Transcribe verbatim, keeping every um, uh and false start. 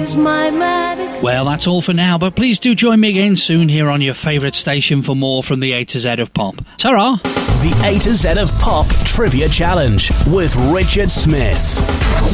is my magic. Well, that's all for now, but please do join me again soon here on your favourite station for more from the A to Z of Pop. Ta-ra! The A to Z of Pop Trivia Challenge with Richard Smith.